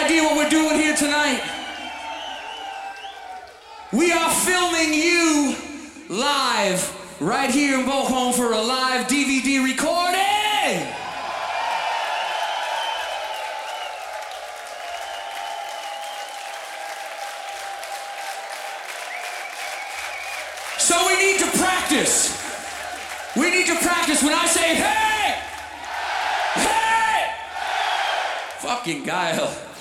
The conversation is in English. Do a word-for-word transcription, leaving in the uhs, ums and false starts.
idea what we're doing here tonight? We are filming you live right here in Bochum for a live D V D recording. So we need to practice. We need to practice when I say, hey! Hey! Fucking geil.